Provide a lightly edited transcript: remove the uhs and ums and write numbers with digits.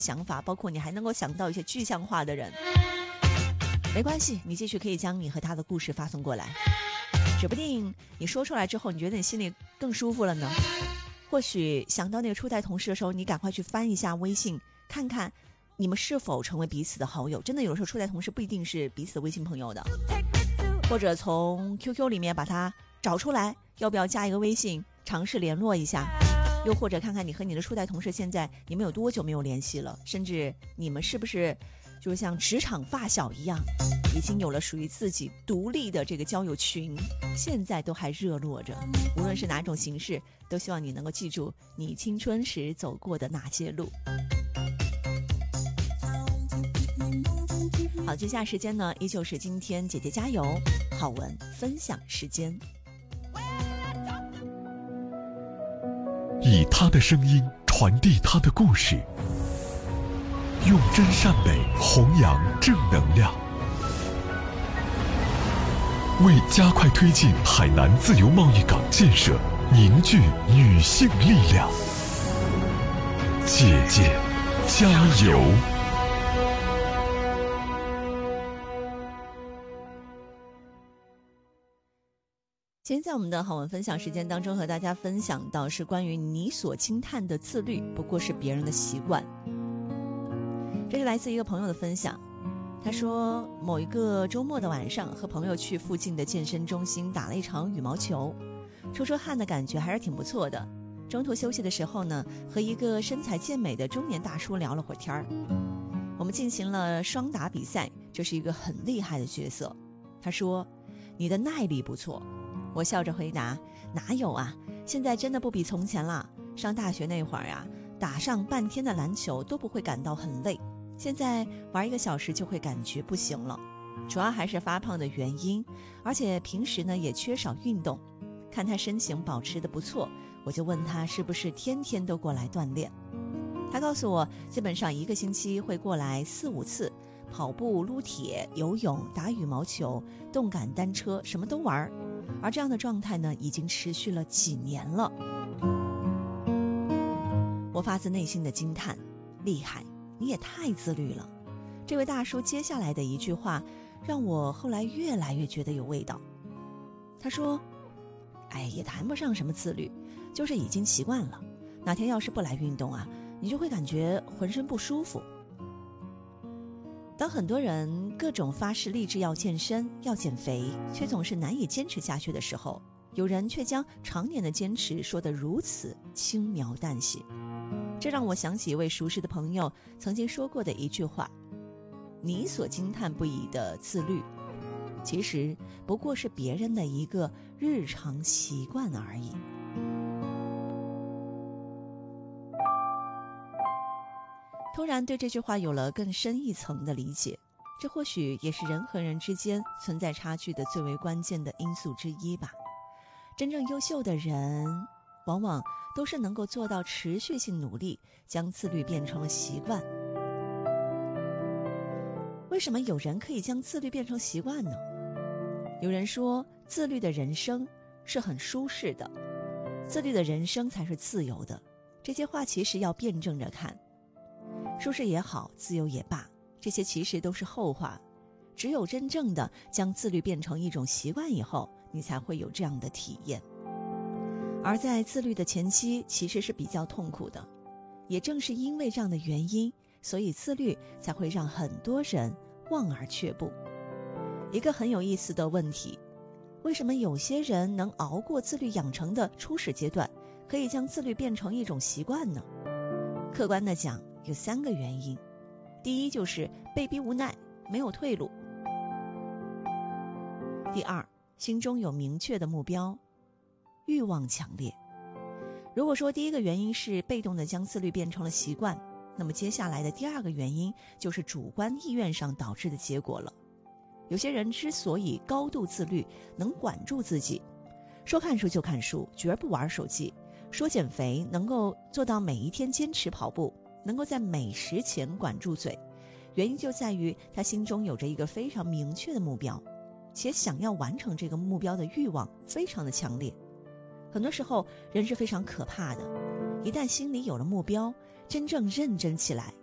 想法，包括你还能够想到一些具象化的人，没关系，你继续可以将你和他的故事发送过来，指不定你说出来之后，你觉得你心里更舒服了呢。或许想到那个初代同事的时候，你赶快去翻一下微信，看看你们是否成为彼此的好友。真的有时候初代同事不一定是彼此的微信朋友的，或者从 QQ 里面把它找出来，要不要加一个微信尝试联络一下。又或者看看你和你的初代同事现在你们有多久没有联系了，甚至你们是不是就像职场发小一样，已经有了属于自己独立的这个交友群，现在都还热络着。无论是哪种形式，都希望你能够记住你青春时走过的那些路。好，接下来时间呢，依旧是今天姐姐加油好文分享时间。 以他的声音传递他的故事，用真善美弘扬正能量，为加快推进海南自由贸易港建设凝聚女性力量。姐姐加油！ 今天在我们的好文分享时间当中，和大家分享到是关于你所惊叹的自律不过是别人的习惯。这是来自一个朋友的分享，他说某一个周末的晚上，和朋友去附近的健身中心打了一场羽毛球，出出汗的感觉还是挺不错的。中途休息的时候呢，和一个身材健美的中年大叔聊了会儿天儿。我们进行了双打比赛，这是一个很厉害的角色。他说你的耐力不错。我笑着回答，哪有啊，现在真的不比从前了。上大学那会儿啊，打上半天的篮球都不会感到很累，现在玩1个小时就会感觉不行了。主要还是发胖的原因，而且平时呢也缺少运动。看他身形保持得不错，我就问他是不是天天都过来锻炼。他告诉我，基本上1个星期会过来4、5次，跑步、撸铁、游泳、打羽毛球、动感单车，什么都玩。而这样的状态呢，已经持续了几年了。我发自内心的惊叹，厉害，你也太自律了。这位大叔接下来的一句话，让我后来越来越觉得有味道。他说，也谈不上什么自律，就是已经习惯了。哪天要是不来运动啊，你就会感觉浑身不舒服。当很多人各种发誓立志要健身要减肥，却总是难以坚持下去的时候，有人却将常年的坚持说得如此轻描淡写。这让我想起一位熟识的朋友曾经说过的一句话，你所惊叹不已的自律，其实不过是别人的一个日常习惯而已。突然对这句话有了更深一层的理解，这或许也是人和人之间存在差距的最为关键的因素之一吧。真正优秀的人，往往都是能够做到持续性努力，将自律变成了习惯。为什么有人可以将自律变成习惯呢？有人说，自律的人生是很舒适的，自律的人生才是自由的。这些话其实要辩证着看。舒适也好，自由也罢，这些其实都是后话。只有真正的将自律变成一种习惯以后，你才会有这样的体验。而在自律的前期其实是比较痛苦的，也正是因为这样的原因，所以自律才会让很多人望而却步。一个很有意思的问题，为什么有些人能熬过自律养成的初始阶段，可以将自律变成一种习惯呢？客观地讲，有3个原因。第一，就是被逼无奈，没有退路。第二，心中有明确的目标，欲望强烈。如果说第一个原因是被动地将自律变成了习惯，那么接下来的第2个原因就是主观意愿上导致的结果了。有些人之所以高度自律，能管住自己，说看书就看书，绝不玩手机；说减肥，能够做到每一天坚持跑步，能够在美食前管住嘴，原因就在于他心中有着一个非常明确的目标，且想要完成这个目标的欲望非常的强烈。很多时候人是非常可怕的，一旦心里有了目标，真正认真起来